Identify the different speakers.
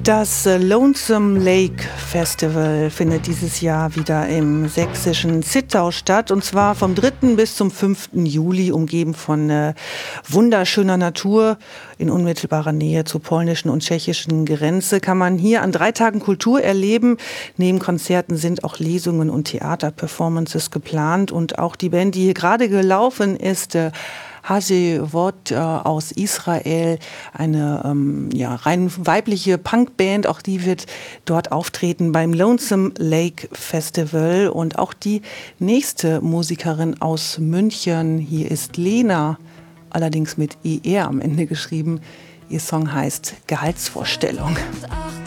Speaker 1: Das Lonesome Lake Festival findet dieses Jahr wieder im sächsischen Zittau statt, und zwar vom 3. bis zum 5. Juli, umgeben von wunderschöner Natur. In unmittelbarer Nähe zur polnischen und tschechischen Grenze kann man hier an 3 Tagen Kultur erleben. Neben Konzerten sind auch Lesungen und Theaterperformances geplant, und auch die Band, die hier gerade gelaufen ist, Hasevod aus Israel, eine rein weibliche Punkband, auch die wird dort auftreten beim Lonesome Lake Festival. Und auch die nächste Musikerin aus München, hier ist Lena, allerdings mit ER am Ende geschrieben. Ihr Song heißt Gehaltsvorstellung.